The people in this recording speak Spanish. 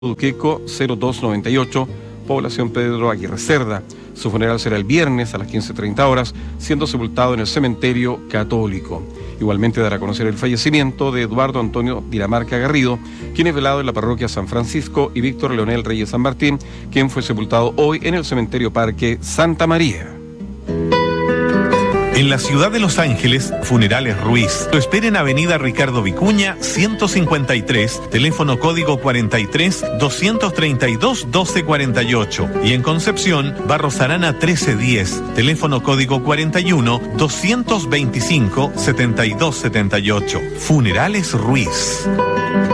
Duqueco 0298, población Pedro Aguirre Cerda. Su funeral será el viernes a las 15:30 horas, siendo sepultado en el cementerio católico. Igualmente dará a conocer el fallecimiento de Eduardo Antonio Dinamarca Garrido, quien es velado en la parroquia San Francisco, y Víctor Leonel Reyes San Martín, quien fue sepultado hoy en el cementerio Parque Santa María. En la ciudad de Los Ángeles, Funerales Ruiz. Lo espera en Avenida Ricardo Vicuña, 153, teléfono código 43-232-1248. Y en Concepción, Barros Arana 1310, teléfono código 41-225-7278. Funerales Ruiz.